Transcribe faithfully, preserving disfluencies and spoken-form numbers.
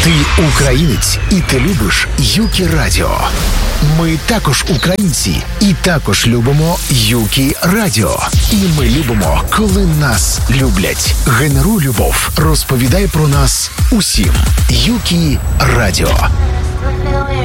Ти українець, і ти любиш Юкі Радіо. Ми також українці, і також любимо Юкі Радіо. І ми любимо, коли нас люблять. Генеруй любов, розповідай про нас усім. Юкі Радіо.